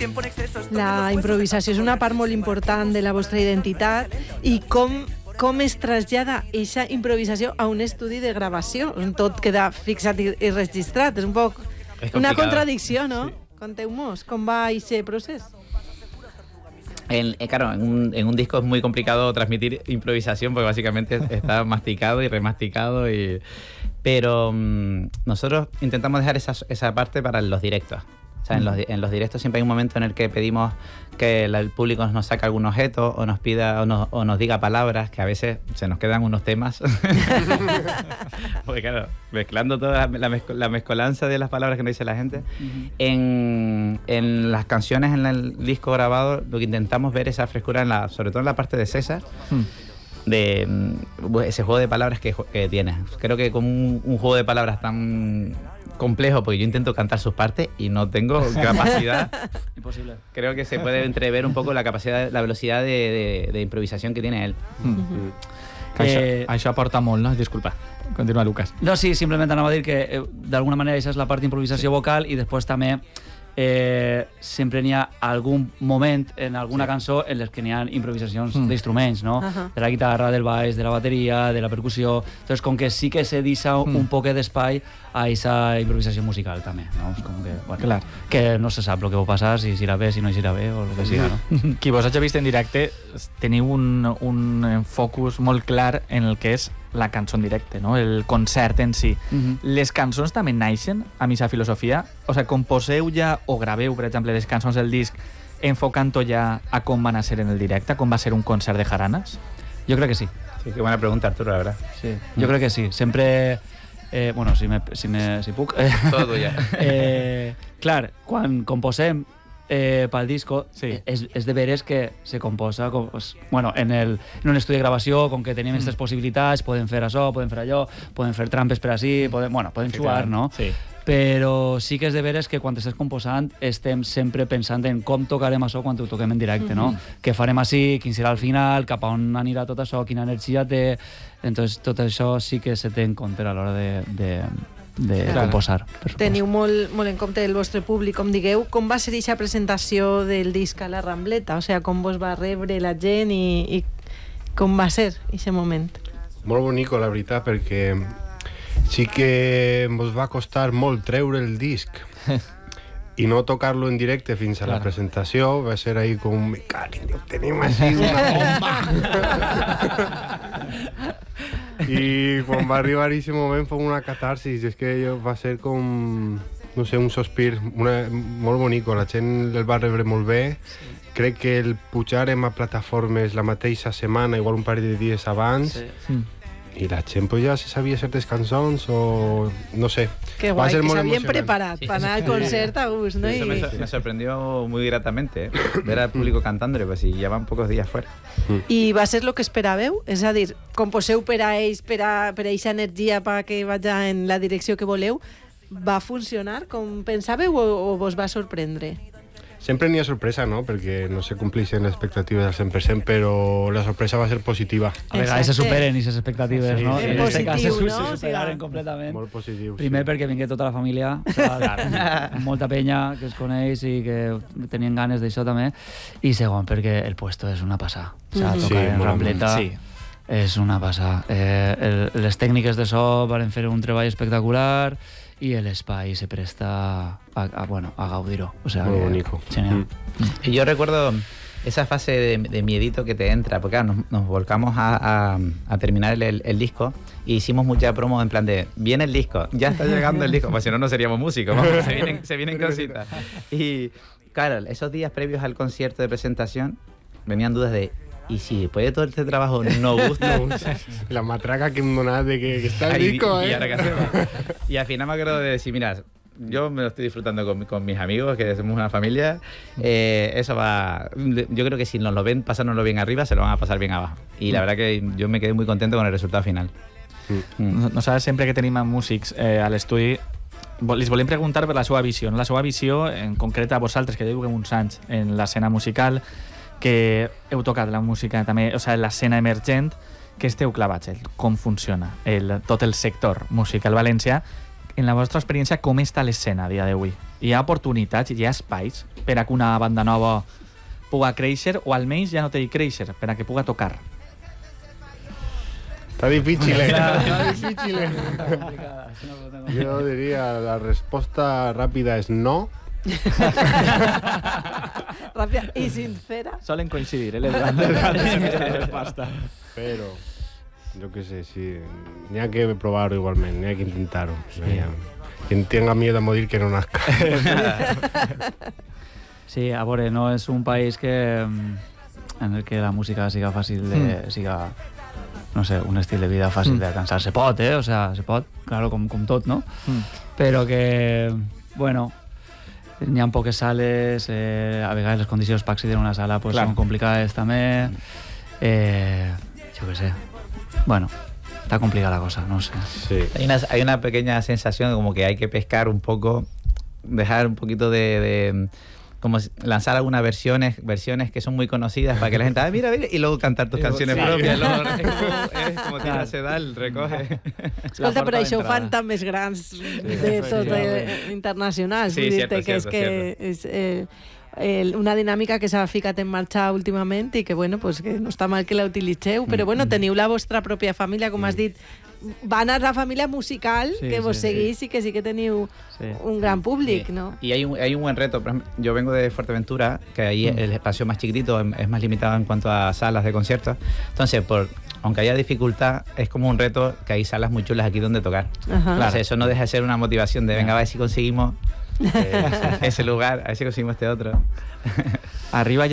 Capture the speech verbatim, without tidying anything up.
La improvisació és una part molt important de la vostra identitat i com, com es trasllada aquesta improvisació a un estudi de gravació on tot queda fixat i, i registrat. És un poc una contradicció, ¿no? Sí. Conteu-mos, com va aquest procés? En, eh, claro, en un, en un disco es muy complicado transmitir improvisación porque básicamente está masticado y remasticado, y, pero um, nosotros intentamos dejar esa, esa parte para los directos. O sea, en los, en los directos siempre hay un momento en el que pedimos que el público nos saque algún objeto o nos pida o nos, o nos diga palabras, que a veces se nos quedan unos temas. Porque claro, mezclando toda la, mezco, la mezcolanza de las palabras que nos dice la gente. Uh-huh. En, en las canciones, en el disco grabado, lo que intentamos ver esa frescura, en la, sobre todo en la parte de César, uh-huh. de ese juego de palabras que, que tiene. Creo que con un, un juego de palabras tan complejo, porque yo intento cantar sus partes y no tengo capacidad. Imposible. Creo que se puede entrever un poco la capacidad, la velocidad de, de, de improvisación que tiene él. Mm-hmm. Eh, això, això aporta molt, no? Disculpa, continua, Lucas. No, sí, simplement anava a dir que eh, d'alguna manera això és la part d'improvisació vocal i després també eh, sempre n'hi ha algun moment en alguna sí. cançó en les que n'hi ha improvisacions mm. d'instruments, no? Uh-huh. De la guitarra, del baix, de la bateria, de la percussió. Entonces, com que sí que se deixa mm. un poc d'espai a aquesta improvisació musical també, no? És com que, bueno, clar. Que no se sap el que va passar, si s'irà bé, si no s'irà bé o el que siga, no? Qui vos hagi vist en directe teniu un, un focus molt clar en el que és la cançó en directe, no? El concert en si. Uh-huh. Les cançons també naixen amb aquesta filosofia? O sigui, composeu ja o graveu, per exemple, les cançons del disc enfocant-ho ja a com van a ser en el directe, com va ser un concert de jaranas? Jo crec que sí. Sí, qué buena pregunta, Arturo, la verdad. Sí, jo mm. crec que sí. Sempre... Eh, bueno, si, me, si, me, si puc... Eh, Todo ya. eh, clar, quan composem eh, pel disco, sí. és, és de veres que se composa com, pues, bueno, en, el, en un estudi de gravació, com que tenim aquestes mm. possibilitats, podem fer això, podem fer allò, podem fer trampes per així, podem, bueno, podem sí, xuar, no? Sí. Però sí que és de veres que quan estàs composant estem sempre pensant en com tocarem això quan ho toquem en directe, no? Mm-hmm. Què farem així, quin serà el final, cap a on anirà tot això, quina energia té... Entonces, tot això sí que se té en compte a l'hora de, de, de claro. composar. Teniu molt, molt en compte el vostre públic, com digueu. Com va ser aquesta presentació del disc a la Rambleta? O sigui, com vos va rebre la gent i, i com va ser aquest moment? Molt bonico, la veritat, perquè sí que ens va costar molt treure el disc i no tocar-lo en directe fins a claro. la presentació. Va ser ahí com me cago, tenim així una bomba. I quan va arribar aquest moment fue una catarsis. És que va ser com, no sé, un sospir una, molt bonico. La gent el va rebre molt bé. Sí. Crec que el pujarem a plataformes la mateixa setmana, igual un parell de dies abans. Sí. Mm. I la gent pues, ja se sabia certes cançons o no sé. Qué guay, que s'havien preparat sí. para anar al concert a gust, ¿no? Sí, eso me, me sorprendió muy gratamente, ¿eh? Ver al público cantándole, pues si llevan pocos días fuera. I va ser lo que esperàveu? És a dir, composeu per a ells, per a, per a eixa energia perquè vagi en la direcció que voleu. Va funcionar com pensàveu o, o vos va sorprendre? Sempre n'hi ha sorpresa, no? Perquè no se compleixen les expectatives al cent per cent, però la sorpresa va ser positiva. A vegades se superen aquestes expectatives, sí, no? En, en positiu, cas, se, no? se superen completament. Molt positiu, Primer sí. perquè vingué tota la família, amb molta penya que es coneix i que tenien ganes d'això també, i segon perquè el puesto és una passada. O sigui, sí, tocar en Rambleta sí. és una passada. Eh, el, les tècniques de so van fer un treball espectacular i l'espai se presta a, a, bueno, a gaudir-ho. O sea, muy bonito. Genial. Mm. Y yo recuerdo esa fase de, de miedito que te entra, porque claro, nos, nos volcamos a, a, a terminar el, el disco y hicimos mucha promo en plan de, viene el disco, ya está llegando el disco, pues si no, no seríamos músicos, vamos, se vienen, se vienen cositas. Y claro, esos días previos al concierto de presentación venían dudas de, y si después de todo este trabajo no gusta... La matraca que me donás de que, que está el y, disco, y, ¿eh? Y, ahora qué hacemos. Y al final me acuerdo de decir, mira, yo me lo estoy disfrutando con, con mis amigos, que somos una familia. Eh, eso va... Yo creo que si nos lo ven pasárnoslo bien arriba, se lo van a pasar bien abajo. Y la verdad que yo me quedé muy contento con el resultado final. Mm. Nosaltres sempre que tenim músics eh, a l'estudi les volem preguntar per la seva visió, no? La seva visió en concret a vosaltres, que lleveu uns anys en l'escena musical, que heu tocat la música també, o sigui, l'escena emergent, que esteu clavats, el, com funciona el, tot el sector musical valencià, en la vostra experiència, com està l'escena a dia d'avui? Hi ha oportunitats, hi ha espais per a que una banda nova puga créixer, o almenys ja no té créixer, per a que puga tocar? Está difícil, eh? Está difícil, eh? Yo diría, la respuesta rápida es no. Rápida y sincera. Solen coincidir, ¿eh? Les grandes respuesta. Pero, yo qué sé, sí. Ni hay que probarlo igualmente, ni hay que intentarlo. Sí. Quien tenga miedo a morir, que no nazca. Sí, a veure, no és un país que en el que la música siga fàcil de... Mm. siga, no sé, un estil de vida fàcil mm. de alcançar. Se pot, eh? O sea, se pot, claro, com, com tot, no? Mm. Però que, bueno, n'hi ha poques sales, eh, a vegades les condicions per accedir a una sala pues, són complicades també. Eh, jo què sé. Bueno, está complicada la cosa, no sé. Sí. Hay, una, hay una pequeña sensación como que hay que pescar un poco, dejar un poquito de... de como lanzar algunas versiones versiones que son muy conocidas para que la gente, ah, mira, mira, y luego cantar tus canciones sí. propias. Luego, es como, es como tira sedal, recoge. Escolta, però això ho fan també els grans de tot eh, internacionals. Sí, Vull cierto, dir-te que cierto, és que és eh, eh, una dinàmica que s'ha ficat en marxa últimament i que, bueno, pues, que no està mal que la utilitzeu, però bueno, teniu la vostra pròpia família, com has dit, van a la familia musical sí, que vos sí, seguís sí. y que sí que teniu sí. un gran público, sí. ¿no? Y hay un, hay un buen reto. Por ejemplo, yo vengo de Fuerteventura, que ahí mm. el espacio más chiquitito, es más limitado en cuanto a salas de conciertos. Entonces, por, aunque haya dificultad, es como un reto que hay salas muy chulas aquí donde tocar. Ajá. Claro, eso no deja de ser una motivación de venga, a ver si conseguimos eh, ese lugar, a ver si conseguimos este otro. Arriba